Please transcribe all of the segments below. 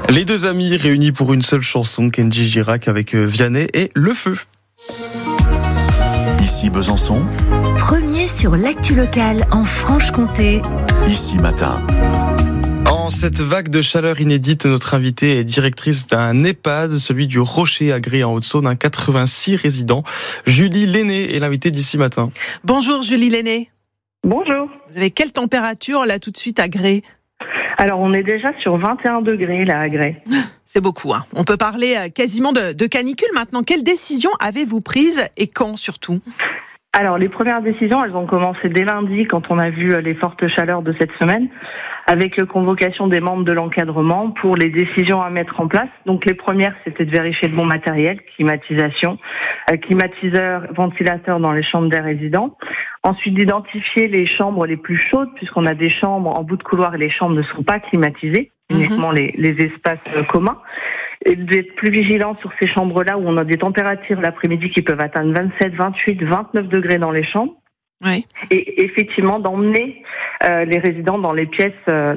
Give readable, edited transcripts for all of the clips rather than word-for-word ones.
Les deux amis réunis pour une seule chanson, Kenji Girac avec Vianney et Le Feu. Ici Besançon. Premier sur l'actu locale en Franche-Comté. Ici Matin. En cette vague de chaleur inédite, notre invitée est directrice d'un EHPAD, celui du Rocher à Gré en Haute-Saône, 86 résidents. Julie Lenné est l'invitée d'Ici Matin. Bonjour Julie Lenné. Bonjour. Vous avez quelle température là tout de suite à Gré ? Alors on est déjà sur 21 degrés là à Gré. C'est beaucoup, hein. On peut parler quasiment de canicule maintenant. Quelles décisions avez-vous prises et quand surtout ? Alors les premières décisions, elles ont commencé dès lundi quand on a vu les fortes chaleurs de cette semaine, avec la convocation des membres de l'encadrement pour les décisions à mettre en place. Donc les premières, c'était de vérifier le bon matériel, climatisation, climatiseur, ventilateur dans les chambres des résidents. Ensuite d'identifier les chambres les plus chaudes, puisqu'on a des chambres en bout de couloir et les chambres ne sont pas climatisées, uniquement les espaces communs. Et d'être plus vigilant sur ces chambres-là où on a des températures l'après-midi qui peuvent atteindre 27, 28, 29 degrés dans les chambres. Oui. Et effectivement d'emmener les résidents dans les pièces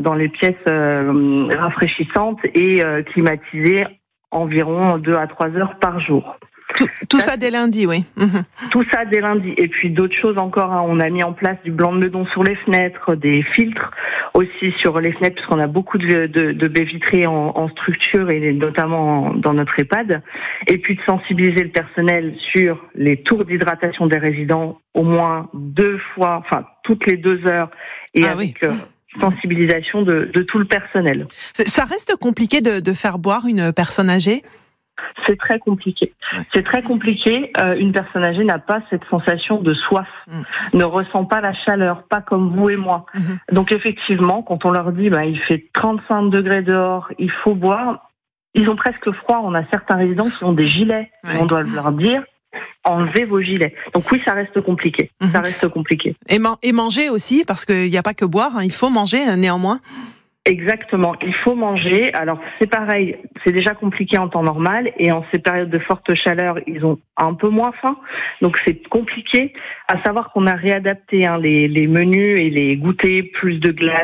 rafraîchissantes et climatisées environ 2 à 3 heures par jour. Tout ça dès lundi, oui. Tout ça dès lundi. Et puis d'autres choses encore, hein. On a mis en place du blanc de meudon sur les fenêtres, des filtres aussi sur les fenêtres, puisqu'on a beaucoup de baies vitrées en structure et notamment dans notre EHPAD. Et puis de sensibiliser le personnel sur les tours d'hydratation des résidents au moins 2 fois, enfin toutes les 2 heures, et avec sensibilisation de tout le personnel. Ça reste compliqué de faire boire une personne âgée ? C'est très compliqué. C'est très compliqué. Une personne âgée n'a pas cette sensation de soif, ne ressent pas la chaleur, pas comme vous et moi. Donc effectivement, quand on leur dit il fait 35 degrés dehors, il faut boire, ils ont presque froid. On a certains résidents qui ont des gilets. On doit leur dire enlevez vos gilets. Donc oui, ça reste compliqué. Ça reste compliqué. Et manger aussi, parce qu'il n'y a pas que boire, hein, il faut manger néanmoins. Exactement, il faut manger. Alors c'est pareil, c'est déjà compliqué en temps normal et en ces périodes de forte chaleur, ils ont un peu moins faim. Donc c'est compliqué. À savoir qu'on a réadapté les menus et les goûters, plus de glace,